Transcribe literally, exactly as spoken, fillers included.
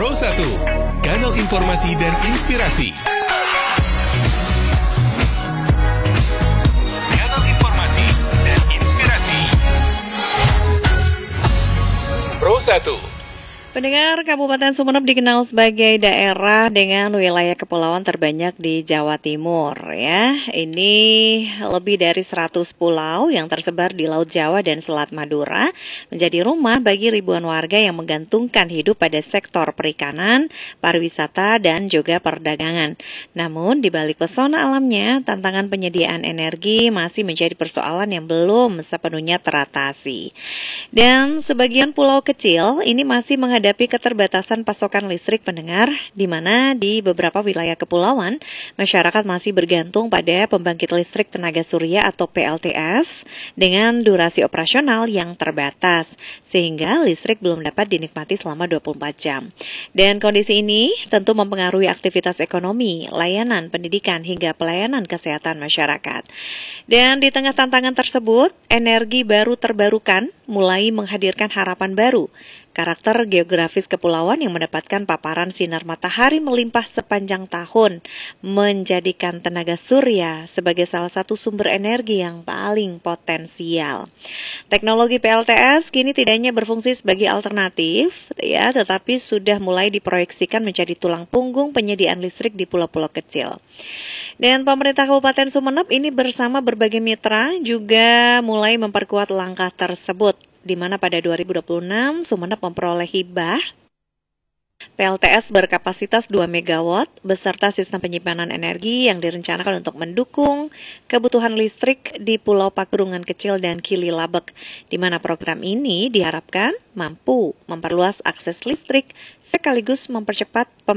Pro satu, kanal informasi dan inspirasi. Kanal informasi dan inspirasi. Pro satu. Pendengar, Kabupaten Sumeneb dikenal sebagai daerah dengan wilayah kepulauan terbanyak di Jawa Timur, ya. Ini lebih dari seratus pulau yang tersebar di Laut Jawa dan Selat Madura, menjadi rumah bagi ribuan warga yang menggantungkan hidup pada sektor perikanan, pariwisata, dan juga perdagangan. Namun, di balik pesona alamnya, tantangan penyediaan energi masih menjadi persoalan yang belum sepenuhnya teratasi. Dan sebagian pulau kecil ini masih menghadapi Menghadapi keterbatasan pasokan listrik, pendengar, di mana di beberapa wilayah kepulauan, masyarakat masih bergantung pada pembangkit listrik tenaga surya atau P L T S dengan durasi operasional yang terbatas, sehingga listrik belum dapat dinikmati selama dua puluh empat jam. Dan kondisi ini tentu mempengaruhi aktivitas ekonomi, layanan pendidikan, hingga pelayanan kesehatan masyarakat. Dan di tengah tantangan tersebut, energi baru terbarukan mulai menghadirkan harapan baru. Karakter geografis kepulauan yang mendapatkan paparan sinar matahari melimpah sepanjang tahun menjadikan tenaga surya sebagai salah satu sumber energi yang paling potensial. Teknologi P L T S kini tidak hanya berfungsi sebagai alternatif, ya, tetapi sudah mulai diproyeksikan menjadi tulang punggung penyediaan listrik di pulau-pulau kecil. Dan pemerintah Kabupaten Sumeneb ini bersama berbagai mitra juga mulai memperkuat langkah tersebut, di mana pada dua ribu dua puluh enam Sumeneb memperoleh hibah P L T S berkapasitas dua megawatt beserta sistem penyimpanan energi yang direncanakan untuk mendukung kebutuhan listrik di Pulau Pakurungan Kecil dan Gili Labek, di mana program ini diharapkan mampu memperluas akses listrik sekaligus mempercepat